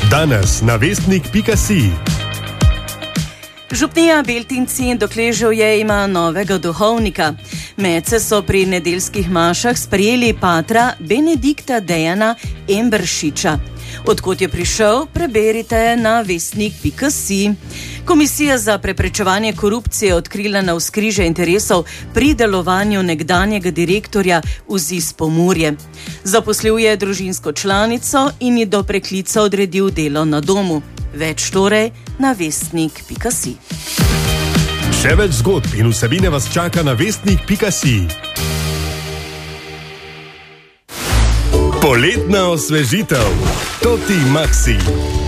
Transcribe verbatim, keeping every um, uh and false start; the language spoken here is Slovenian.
Danes na vestnik pika si. Župnija Beltinci in Dokležovje ima novega duhovnika. Medse so pri nedeljskih mašah sprejeli patra Benedikta Dejana Emberšiča. Odkot je prišel, preberite na vestnik pika si. Komisija za preprečevanje korupcije je odkrila navzkrižje interesov pri delovanju nekdanjega direktorja V Z I S Pomurje. Zaposlil je družinsko članico in ji do preklica odredil delo na domu. Več torej na vestnik pika si. Še več zgodb in vsebine vas čaka na vestnik pika si. Poletna osvežitev. Toti Maxi.